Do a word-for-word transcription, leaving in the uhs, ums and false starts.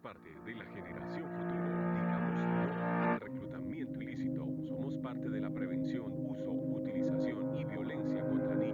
parte de la generación futuro. Digamos no al reclutamiento ilícito. Somos parte de la prevención